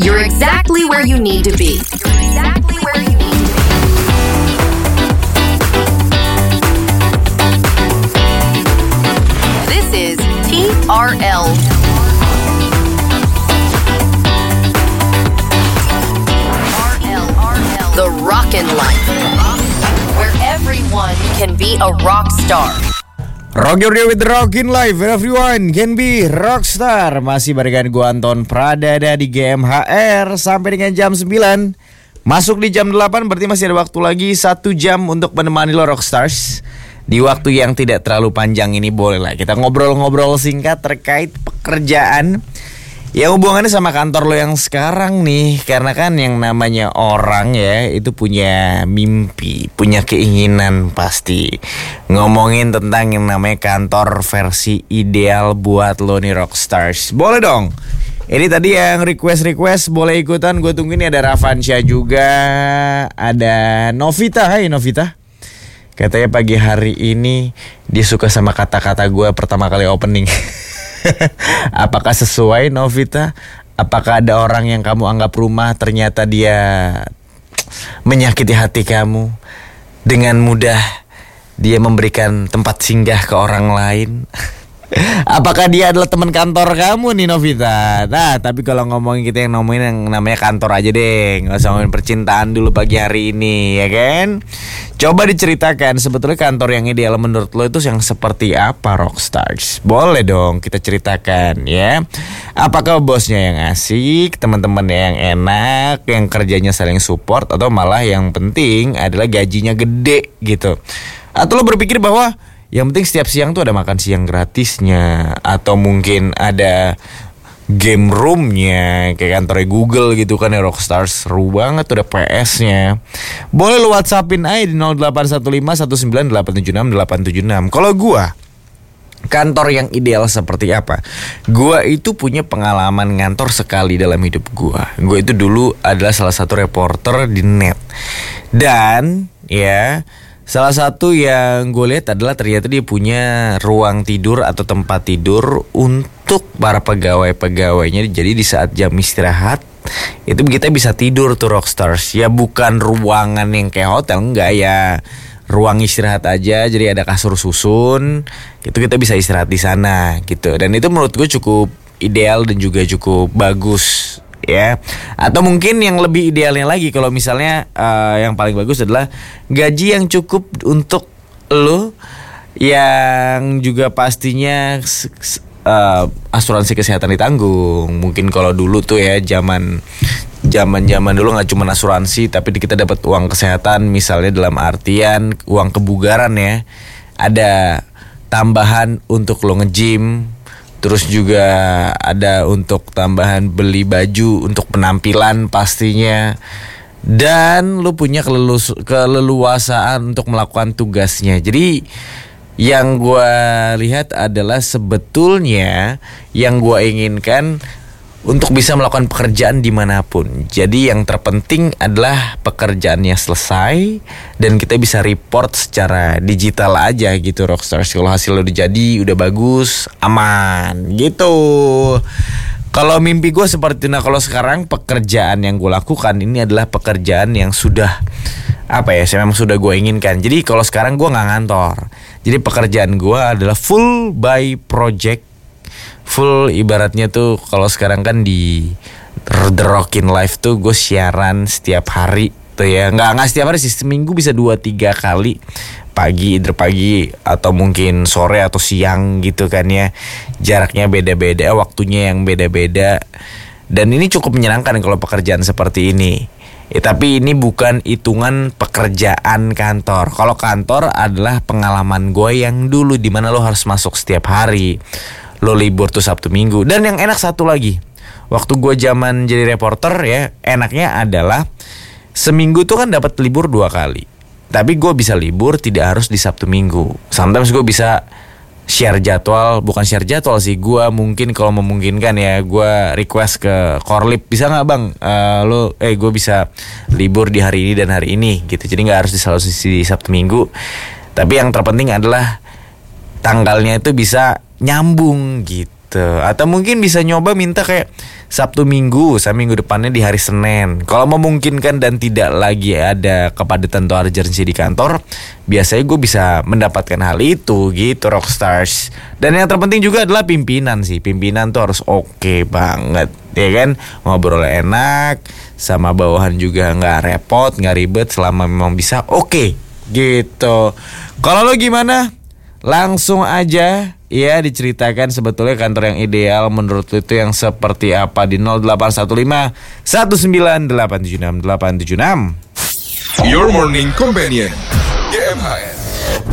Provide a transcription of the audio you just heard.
You're exactly where you need to be. This is TRL. The Rockin' Life, where everyone can be a rock star. Rock your day with the Rockin' Life, where everyone can be rockstar. Masih barengan gue Anton Pradana di GMHR sampai dengan jam 9. Masuk di jam 8 berarti masih ada waktu lagi 1 jam untuk menemani lo rockstars. Di waktu yang tidak terlalu panjang ini bolehlah kita ngobrol-ngobrol singkat terkait pekerjaan yang hubungannya sama kantor lo yang sekarang nih. Karena kan yang namanya orang ya itu punya mimpi, punya keinginan pasti. Ngomongin tentang yang namanya kantor versi ideal buat lo nih rockstars. Boleh dong. Ini tadi yang request boleh ikutan. Gue tunggu ini ada Rafansya juga. Ada Novita. Hai Novita. Katanya pagi hari ini dia suka sama kata-kata gue pertama kali opening. Apakah sesuai Novita? Apakah ada orang yang kamu anggap rumah ternyata dia menyakiti hati kamu? Dengan mudah dia memberikan tempat singgah ke orang lain. Apakah dia adalah teman kantor kamu nih Novita? Nah tapi kalau ngomongin kita yang ngomongin yang namanya kantor aja deh. Gak usah ngomongin percintaan dulu pagi hari ini ya kan. Coba diceritakan sebetulnya kantor yang ideal menurut lo itu yang seperti apa rockstars? Boleh dong kita ceritakan ya. Apakah bosnya yang asik, teman-temannya yang enak, yang kerjanya saling support, atau malah yang penting adalah gajinya gede gitu? Atau lo berpikir bahwa yang penting setiap siang tuh ada makan siang gratisnya, atau mungkin ada game roomnya kayak kantornya Google gitu kan ya rockstars. Seru banget tuh ada PS-nya. Boleh lu WhatsAppin aja di 081519876876. Kalau gua kantor yang ideal seperti apa? Gua itu punya pengalaman ngantor sekali dalam hidup gua. Gua itu dulu adalah salah satu reporter di net. Dan ya salah satu yang gue lihat adalah ternyata dia punya ruang tidur atau tempat tidur untuk para pegawai-pegawainya. Jadi di saat jam istirahat itu kita bisa tidur tuh rockstars. Ya bukan ruangan yang kayak hotel, enggak ya. Ruang istirahat aja, jadi ada kasur susun. Itu kita bisa istirahat di sana gitu. Dan itu menurut gue cukup ideal dan juga cukup bagus. Ya, atau mungkin yang lebih idealnya lagi kalau misalnya yang paling bagus adalah gaji yang cukup untuk lo, yang juga pastinya asuransi kesehatan ditanggung. Mungkin kalau dulu tuh ya zaman dulu nggak cuma asuransi, tapi kita dapat uang kesehatan, misalnya dalam artian uang kebugaran ya, ada tambahan untuk lo nge-gym. Terus juga ada untuk tambahan beli baju untuk penampilan pastinya. Dan lu punya keleluasaan untuk melakukan tugasnya. Jadi yang gue lihat adalah sebetulnya yang gue inginkan untuk bisa melakukan pekerjaan dimanapun. Jadi yang terpenting adalah pekerjaannya selesai dan kita bisa report secara digital aja gitu rockstars. Kalau hasilnya udah jadi, udah bagus, aman gitu. Kalau mimpi gue seperti kalau sekarang pekerjaan yang gue lakukan ini adalah pekerjaan yang sudah memang sudah gue inginkan. Jadi kalau sekarang gue nggak ngantor. Jadi pekerjaan gue adalah full by project. Full ibaratnya tuh kalau sekarang kan di The Rockin' Life tuh gue siaran setiap hari tuh ya. Nggak setiap hari sih, seminggu bisa 2-3 kali. Pagi atau mungkin sore atau siang gitu kan ya. Jaraknya beda-beda, waktunya yang beda-beda. Dan ini cukup menyenangkan kalau pekerjaan seperti ini. Tapi ini bukan hitungan pekerjaan kantor. Kalau kantor adalah pengalaman gue yang dulu, dimana lo harus masuk setiap hari, lo libur tuh Sabtu Minggu. Dan yang enak satu lagi, waktu gue zaman jadi reporter ya, enaknya adalah seminggu tuh kan dapat libur 2 kali. Tapi gue bisa libur tidak harus di Sabtu Minggu. Sometimes gue bisa share jadwal, bukan share jadwal sih, gue mungkin kalau memungkinkan ya, gue request ke Korlip, bisa nggak bang, gue bisa libur di hari ini dan hari ini gitu. Jadi nggak harus selalu di Sabtu Minggu. Tapi yang terpenting adalah tanggalnya itu bisa nyambung gitu. Atau mungkin bisa nyoba minta kayak Sabtu Minggu, sama minggu depannya di hari Senin. Kalau memungkinkan dan tidak lagi ada kepadatan atau urgency di kantor, biasanya gue bisa mendapatkan hal itu gitu, Rockstars. Dan yang terpenting juga adalah pimpinan sih. Pimpinan tuh harus oke banget, ya kan? Ngobrol enak, sama bawahan juga nggak repot, nggak ribet, selama memang bisa oke gitu. Kalau lo gimana? Langsung aja ya diceritakan sebetulnya kantor yang ideal menurut lo itu yang seperti apa di 0815 19876 876. Your Morning Companion, GMHN.